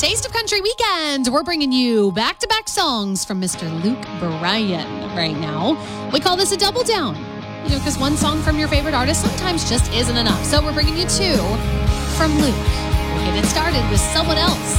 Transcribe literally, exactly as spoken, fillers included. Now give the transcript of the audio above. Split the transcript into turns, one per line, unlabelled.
Taste of Country Weekend. We're bringing you back-to-back songs from Mister Luke Bryan right now. We call this a double down, you know, because one song from your favorite artist sometimes just isn't enough. So we're bringing you two from Luke. We'll get it started with Someone Else.